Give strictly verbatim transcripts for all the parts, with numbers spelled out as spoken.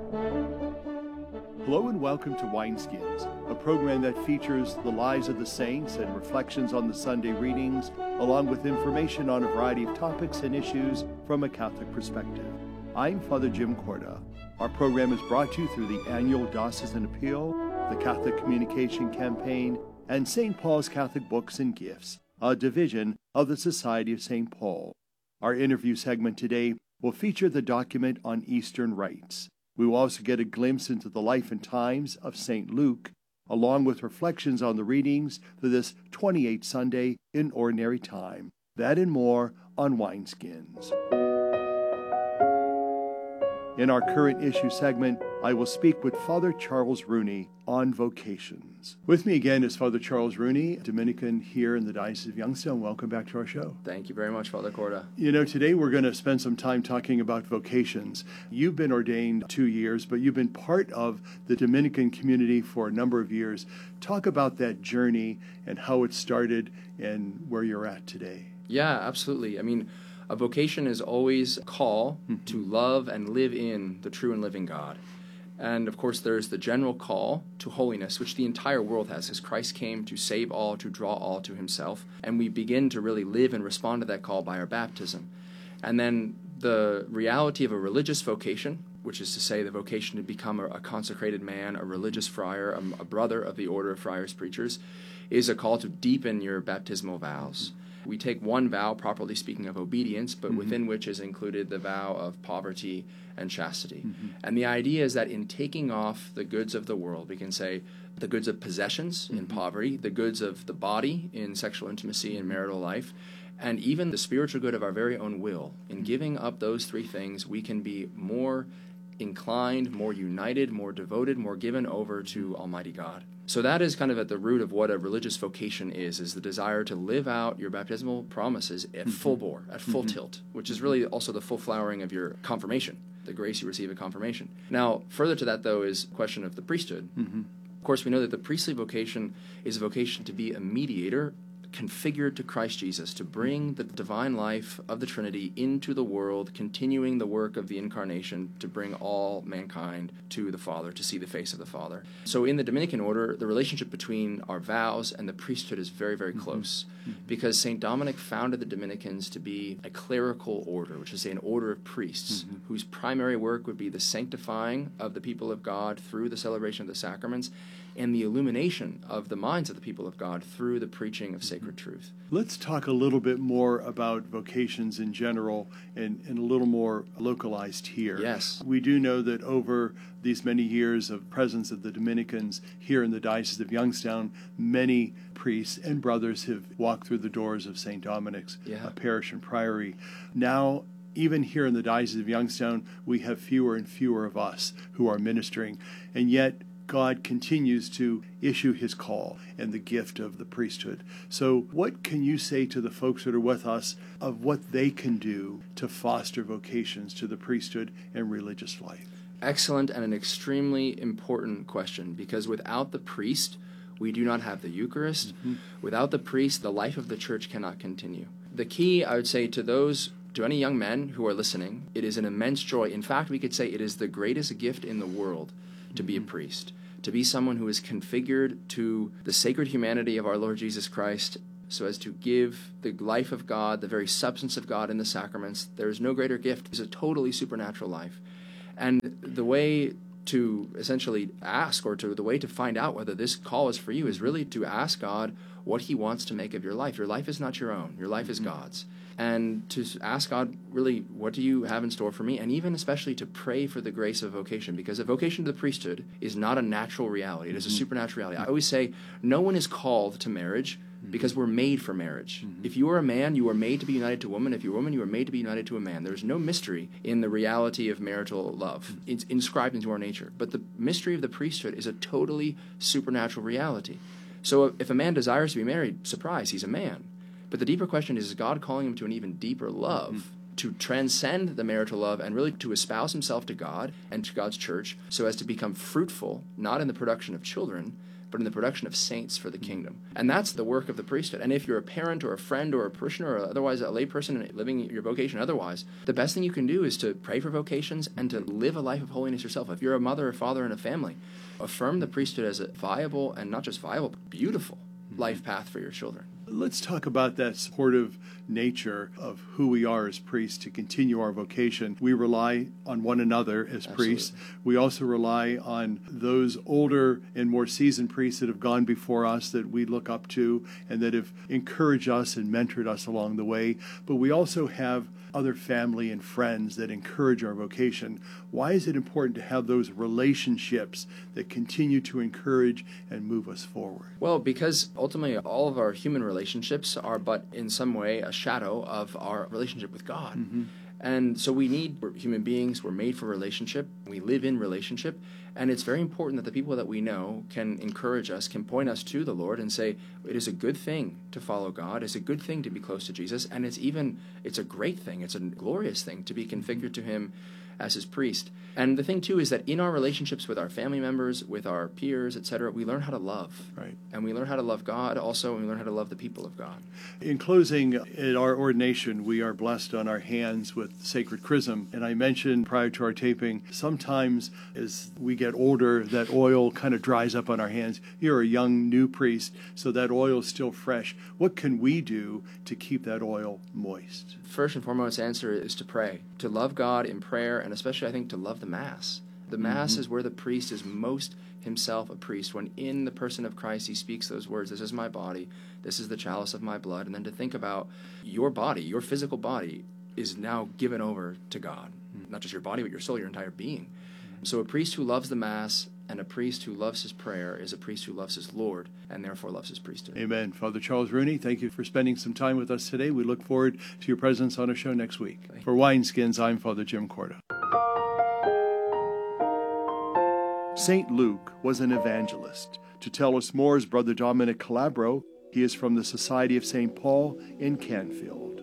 Hello and welcome to Wineskins, a program that features the lives of the saints and reflections on the Sunday readings, along with information on a variety of topics and issues from a Catholic perspective. I'm Father Jim Corda. Our program is brought to you through the annual Diocesan Appeal, the Catholic Communication Campaign, and Saint Paul's Catholic Books and Gifts, a division of the Society of Saint Paul. Our interview segment today will feature the document on Eastern rites. We will also get a glimpse into the life and times of Saint Luke, along with reflections on the readings for this twenty-eighth Sunday in Ordinary Time. That and more on Wineskins. In our current issue segment, I will speak with Father Charles Rooney on vocations. With me again is Father Charles Rooney, Dominican here in the Diocese of Youngstown. Welcome back to our show. Thank you very much, Father Corda. You know, today we're going to spend some time talking about vocations. You've been ordained two years, but you've been part of the Dominican community for a number of years. Talk about that journey and how it started and where you're at today. Yeah, absolutely. I mean, a vocation is always a call mm-hmm. to love and live in the true and living God. And of course, there's the general call to holiness, which the entire world has, as Christ came to save all, to draw all to himself. And we begin to really live and respond to that call by our baptism. And then the reality of a religious vocation, which is to say the vocation to become a, a consecrated man, a religious friar, a, a brother of the Order of Friars Preachers, is a call to deepen your baptismal vows. We take one vow, properly speaking, of obedience, but mm-hmm. within which is included the vow of poverty and chastity. Mm-hmm. And the idea is that in taking off the goods of the world, we can say the goods of possessions mm-hmm. in poverty, the goods of the body in sexual intimacy and marital life, and even the spiritual good of our very own will. In giving up those three things, we can be more inclined, more united, more devoted, more given over to Almighty God. So that is kind of at the root of what a religious vocation is, is the desire to live out your baptismal promises at mm-hmm. full bore, at full mm-hmm. tilt, which is really also the full flowering of your confirmation, the grace you receive at confirmation. Now, further to that, though, is the question of the priesthood. Mm-hmm. Of course, we know that the priestly vocation is a vocation to be a mediator configured to Christ Jesus, to bring the divine life of the Trinity into the world, continuing the work of the Incarnation to bring all mankind to the Father, to see the face of the Father. So in the Dominican order, the relationship between our vows and the priesthood is very, very close, mm-hmm. because Saint Dominic founded the Dominicans to be a clerical order, which is to say an order of priests, mm-hmm. whose primary work would be the sanctifying of the people of God through the celebration of the sacraments, and the illumination of the minds of the people of God through the preaching of sacred truth. Let's talk a little bit more about vocations in general and, and a little more localized here. Yes. We do know that over these many years of presence of the Dominicans here in the Diocese of Youngstown, many priests and brothers have walked through the doors of Saint Dominic's yeah. uh, parish and priory. Now, even here in the Diocese of Youngstown, we have fewer and fewer of us who are ministering, and yet God continues to issue his call and the gift of the priesthood. So what can you say to the folks that are with us of what they can do to foster vocations to the priesthood and religious life? Excellent and an extremely important question, because without the priest, we do not have the Eucharist. Mm-hmm. Without the priest, the life of the church cannot continue. The key, I would say, to those To any young men who are listening, it is an immense joy. In fact, we could say it is the greatest gift in the world to be a priest, to be someone who is configured to the sacred humanity of our Lord Jesus Christ so as to give the life of God, the very substance of God in the sacraments. There is no greater gift. It's a totally supernatural life. And the way to essentially ask, or to the way to find out whether this call is for you, is really to ask God what he wants to make of your life. Your life is not your own. Your life is God's. And to ask God, really, what do you have in store for me? And even especially to pray for the grace of vocation, because a vocation to the priesthood is not a natural reality. It is a supernatural reality. I always say, no one is called to marriage because we're made for marriage. Mm-hmm. If you are a man, you are made to be united to a woman. If you're a woman, you are made to be united to a man. There's no mystery in the reality of marital love. It's inscribed into our nature. But the mystery of the priesthood is a totally supernatural reality. So if a man desires to be married, surprise, he's a man. But the deeper question is, is God calling him to an even deeper love, mm-hmm. to transcend the marital love and really to espouse himself to God and to God's church so as to become fruitful, not in the production of children, but in the production of saints for the kingdom. And that's the work of the priesthood. And if you're a parent or a friend or a parishioner or otherwise a layperson living your vocation otherwise, the best thing you can do is to pray for vocations and to live a life of holiness yourself. If you're a mother or father in a family, affirm the priesthood as a viable, and not just viable, but beautiful life path for your children. Let's talk about that supportive nature of who we are as priests to continue our vocation. We rely on one another as Absolutely. priests. We also rely on those older and more seasoned priests that have gone before us that we look up to and that have encouraged us and mentored us along the way. But we also have other family and friends that encourage our vocation. Why is it important to have those relationships that continue to encourage and move us forward? Well, because ultimately all of our human relationships are but in some way a shadow of our relationship with God. Mm-hmm. And so we need, we're human beings, we're made for relationship, we live in relationship, and it's very important that the people that we know can encourage us, can point us to the Lord and say, it is a good thing to follow God, it's a good thing to be close to Jesus, and it's even, it's a great thing, it's a glorious thing to be configured to Him as His priest. And the thing, too, is that in our relationships with our family members, with our peers, et cetera, we learn how to love. Right. And we learn how to love God also, and we learn how to love the people of God. In closing, at our ordination, we are blessed on our hands with sacred chrism. And I mentioned prior to our taping, sometimes as we get older, that oil kind of dries up on our hands. You're a young, new priest, so that oil is still fresh. What can we do to keep that oil moist? First and foremost answer is to pray, to love God in prayer, and especially, I think, to love the Mass. The Mass mm-hmm. is where the priest is most himself a priest, when in the person of Christ he speaks those words, this is my body, this is the chalice of my blood, and then to think about your body, your physical body is now given over to God. Mm-hmm. Not just your body, but your soul, your entire being. Mm-hmm. So a priest who loves the Mass and a priest who loves his prayer is a priest who loves his Lord and therefore loves his priesthood. Amen. Father Charles Rooney, thank you for spending some time with us today. We look forward to your presence on our show next week. For Wineskins, I'm Father Jim Corda. Saint Luke was an evangelist. To tell us more is Brother Dominic Calabro. He is from the Society of Saint Paul in Canfield.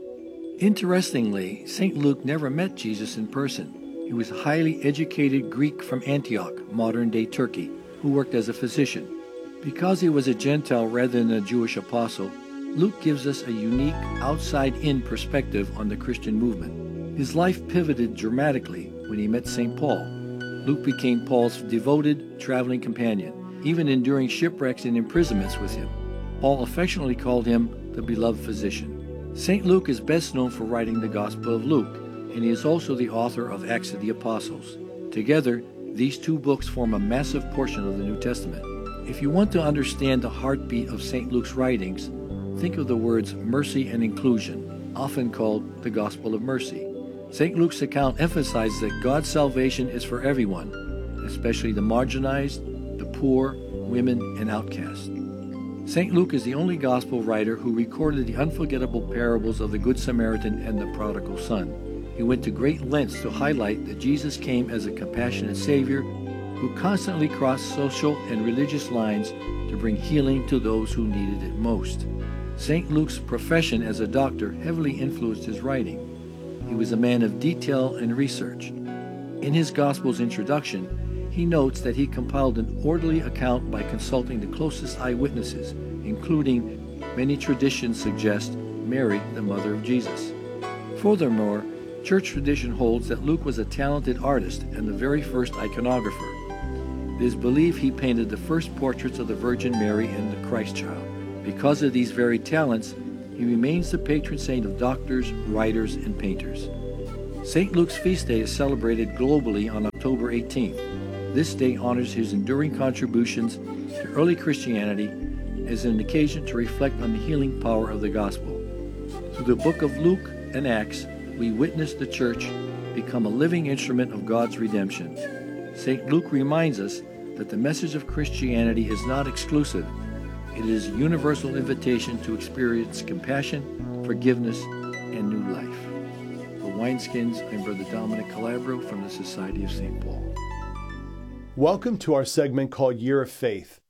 Interestingly, Saint Luke never met Jesus in person. He was a highly educated Greek from Antioch, modern-day Turkey, who worked as a physician. Because he was a Gentile rather than a Jewish apostle, Luke gives us a unique, outside-in perspective on the Christian movement. His life pivoted dramatically when he met Saint Paul. Luke became Paul's devoted, traveling companion, even enduring shipwrecks and imprisonments with him. Paul affectionately called him the beloved physician. Saint Luke is best known for writing the Gospel of Luke, and he is also the author of Acts of the Apostles. Together, these two books form a massive portion of the New Testament. If you want to understand the heartbeat of Saint Luke's writings, think of the words mercy and inclusion, often called the Gospel of Mercy. Saint Luke's account emphasizes that God's salvation is for everyone, especially the marginalized, the poor, women, and outcasts. Saint Luke is the only gospel writer who recorded the unforgettable parables of the Good Samaritan and the prodigal son. He went to great lengths to highlight that Jesus came as a compassionate Savior who constantly crossed social and religious lines to bring healing to those who needed it most. Saint Luke's profession as a doctor heavily influenced his writing. He was a man of detail and research. In his Gospel's introduction, he notes that he compiled an orderly account by consulting the closest eyewitnesses, including, many traditions suggest, Mary, the mother of Jesus. Furthermore, church tradition holds that Luke was a talented artist and the very first iconographer. It is believed he painted the first portraits of the Virgin Mary and the Christ child. Because of these varied talents, he remains the patron saint of doctors, writers, and painters. Saint Luke's feast day is celebrated globally on October eighteenth. This day honors his enduring contributions to early Christianity as an occasion to reflect on the healing power of the gospel. Through the book of Luke and Acts, we witness the church become a living instrument of God's redemption. Saint Luke reminds us that the message of Christianity is not exclusive. It is a universal invitation to experience compassion, forgiveness, and new life. For Wineskins, I'm Brother Dominic Calabro from the Society of Saint Paul. Welcome to our segment called Year of Faith.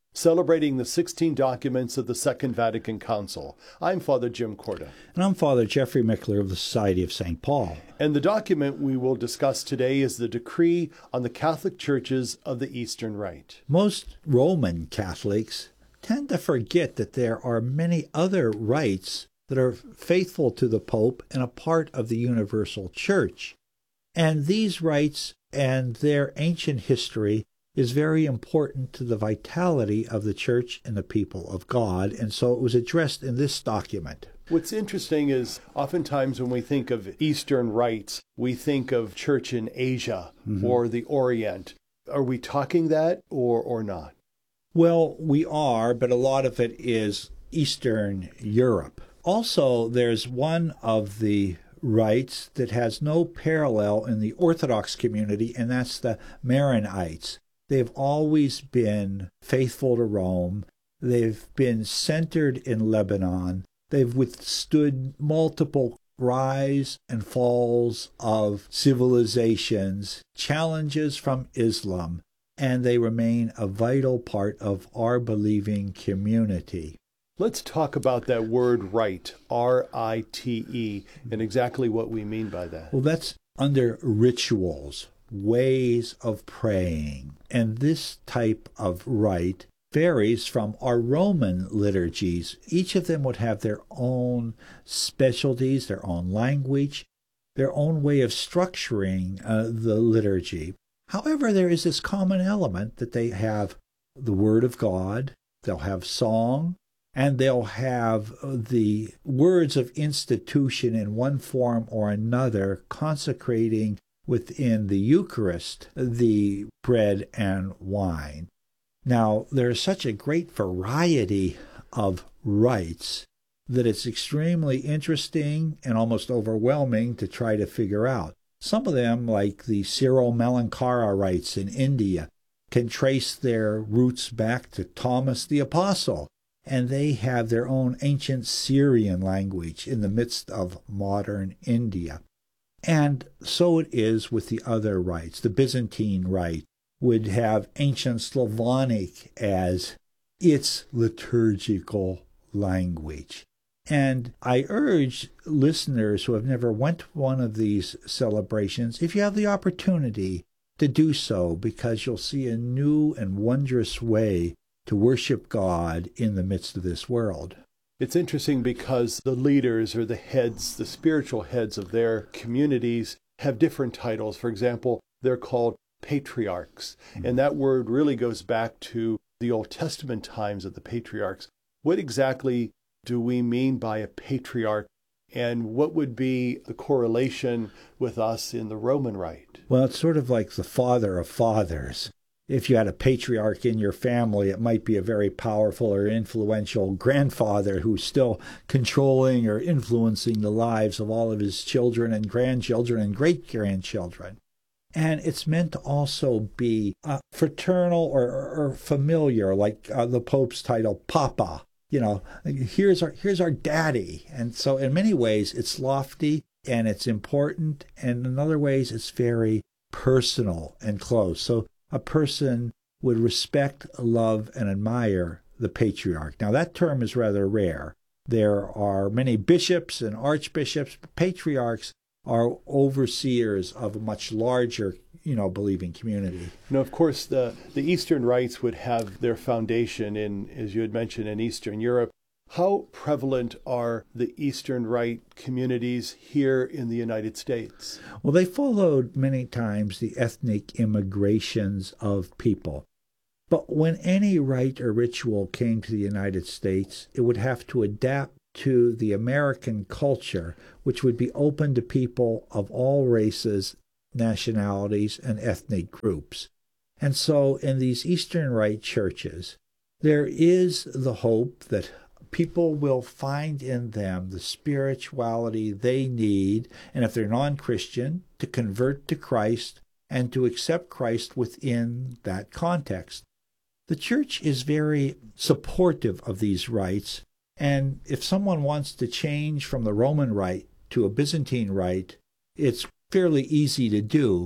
celebrating the sixteen documents of the Second Vatican Council. I'm Father Jim Corda. And I'm Father Jeffrey Mickler of the Society of Saint Paul. And the document we will discuss today is the Decree on the Catholic Churches of the Eastern Rite. Most Roman Catholics tend to forget that there are many other rites that are faithful to the Pope and a part of the universal church. And these rites and their ancient history is very important to the vitality of the church and the people of God, and so it was addressed in this document. What's interesting is oftentimes when we think of Eastern rites, we think of church in Asia mm-hmm. or the Orient. Are we talking that or, or not? Well, we are, but a lot of it is Eastern Europe. Also, there's one of the rites that has no parallel in the Orthodox community, and that's the Maronites. They've always been faithful to Rome. They've been centered in Lebanon. They've withstood multiple rise and falls of civilizations, challenges from Islam, and they remain a vital part of our believing community. Let's talk about that word rite, R I T E, and exactly what we mean by that. Well, that's under rituals, ways of praying. And this type of rite varies from our Roman liturgies. Each of them would have their own specialties, their own language, their own way of structuring uh, the liturgy. However, there is this common element that they have the Word of God, they'll have song, and they'll have the words of institution in one form or another, consecrating within the Eucharist the bread and wine. Now, there is such a great variety of rites that it's extremely interesting and almost overwhelming to try to figure out. Some of them, like the Syro-Malankara rites in India, can trace their roots back to Thomas the Apostle, and they have their own ancient Syrian language in the midst of modern India. And so it is with the other rites. The Byzantine rite would have ancient Slavonic as its liturgical language. And I urge listeners who have never went to one of these celebrations, if you have the opportunity, to do so, because you'll see a new and wondrous way to worship God in the midst of this world. It's interesting because the leaders or the heads, the spiritual heads of their communities have different titles. For example, they're called patriarchs. Mm-hmm. And that word really goes back to the Old Testament times of the patriarchs. What exactly do we mean by a patriarch? And what would be the correlation with us in the Roman Rite? Well, it's sort of like the father of fathers. If you had a patriarch in your family, it might be a very powerful or influential grandfather who's still controlling or influencing the lives of all of his children and grandchildren and great-grandchildren. And it's meant to also be uh, fraternal or, or familiar, like uh, the Pope's title, Papa. You know, here's our here's our daddy. And so in many ways, it's lofty and it's important. And in other ways, it's very personal and close. So a person would respect, love, and admire the patriarch. Now, that term is rather rare. There are many bishops and archbishops. Patriarchs are overseers of a much larger, you know, believing community. Now, of course, the, the Eastern rites would have their foundation in, as you had mentioned, in Eastern Europe. How prevalent are the Eastern Rite communities here in the United States? Well, they followed many times the ethnic immigrations of people. But when any rite or ritual came to the United States, it would have to adapt to the American culture, which would be open to people of all races, nationalities, and ethnic groups. And so in these Eastern Rite churches, there is the hope that people will find in them the spirituality they need, and if they're non-Christian, to convert to Christ and to accept Christ within that context. The church is very supportive of these rites, and if someone wants to change from the Roman rite to a Byzantine rite, it's fairly easy to do.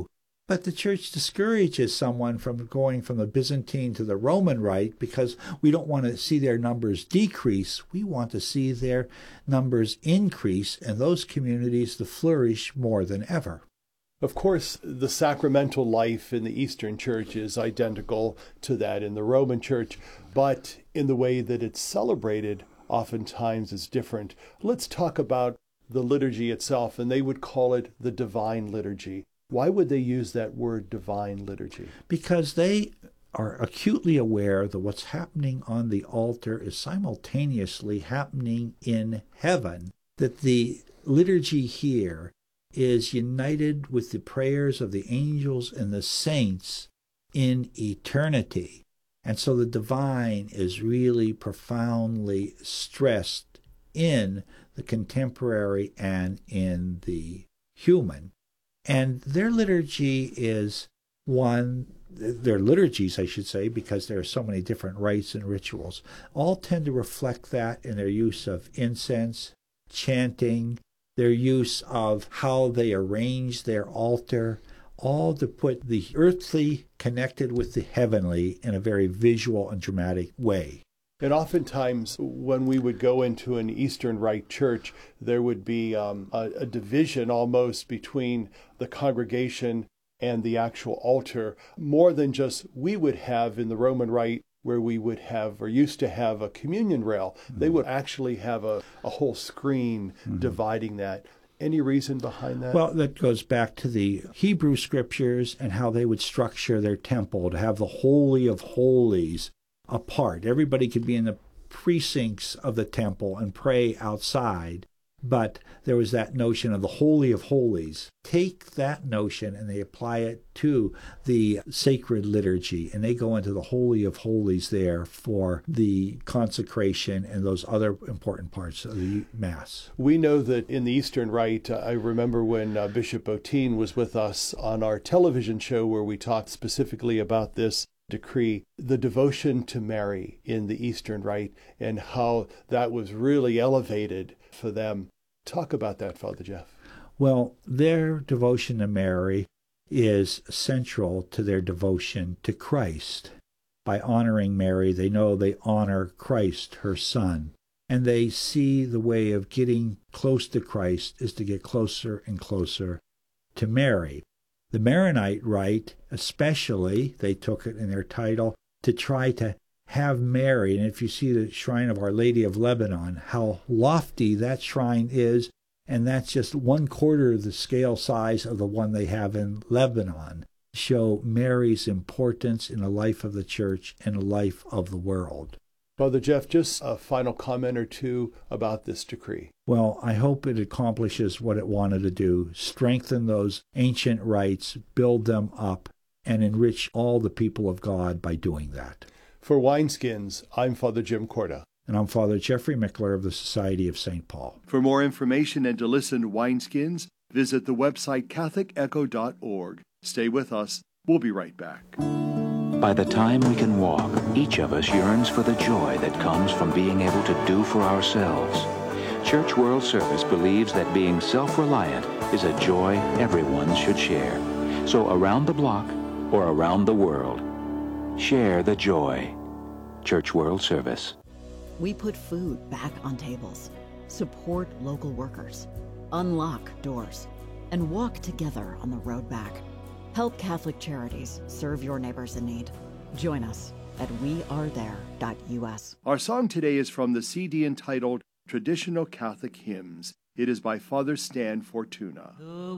But the church discourages someone from going from the Byzantine to the Roman Rite because we don't want to see their numbers decrease. We want to see their numbers increase and those communities to flourish more than ever. Of course, the sacramental life in the Eastern Church is identical to that in the Roman Church, but in the way that it's celebrated, oftentimes is different. Let's talk about the liturgy itself, and they would call it the divine liturgy. Why would they use that word divine liturgy? Because they are acutely aware that what's happening on the altar is simultaneously happening in heaven, that the liturgy here is united with the prayers of the angels and the saints in eternity. And so the divine is really profoundly stressed in the contemporary and in the human. And their liturgy is one, their liturgies, I should say, because there are so many different rites and rituals, all tend to reflect that in their use of incense, chanting, their use of how they arrange their altar, all to put the earthly connected with the heavenly in a very visual and dramatic way. And oftentimes, when we would go into an Eastern Rite church, there would be um, a, a division almost between the congregation and the actual altar, more than just we would have in the Roman Rite, where we would have or used to have a communion rail. Mm-hmm. They would actually have a, a whole screen mm-hmm. dividing that. Any reason behind that? Well, that goes back to the Hebrew scriptures and how they would structure their temple to have the Holy of Holies apart. Everybody could be in the precincts of the temple and pray outside, but there was that notion of the Holy of Holies. Take that notion and they apply it to the sacred liturgy, and they go into the Holy of Holies there for the consecration and those other important parts of the Mass. We know that in the Eastern Rite, uh, I remember when uh, Bishop Bottin was with us on our television show where we talked specifically about this decree, the devotion to Mary in the Eastern Rite, and how that was really elevated for them. Talk about that, Father Jeff. Well, their devotion to Mary is central to their devotion to Christ. By honoring Mary, they know they honor Christ, her Son, and they see the way of getting close to Christ is to get closer and closer to Mary. The Maronite Rite, especially, they took it in their title, to try to have Mary. And if you see the shrine of Our Lady of Lebanon, how lofty that shrine is, and that's just one quarter of the scale size of the one they have in Lebanon, show Mary's importance in the life of the church and the life of the world. Father Jeff, just a final comment or two about this decree. Well, I hope it accomplishes what it wanted to do, strengthen those ancient rites, build them up, and enrich all the people of God by doing that. For Wineskins, I'm Father Jim Corda. And I'm Father Jeffrey Mickler of the Society of Saint Paul. For more information and to listen to Wineskins, visit the website catholic echo dot org. Stay with us. We'll be right back. By the time we can walk, each of us yearns for the joy that comes from being able to do for ourselves. Church World Service believes that being self-reliant is a joy everyone should share. So around the block or around the world, share the joy. Church World Service. We put food back on tables, support local workers, unlock doors, and walk together on the road back. Help Catholic Charities serve your neighbors in need. Join us at we are there dot U S. Our song today is from the C D entitled Traditional Catholic Hymns. It is by Father Stan Fortuna.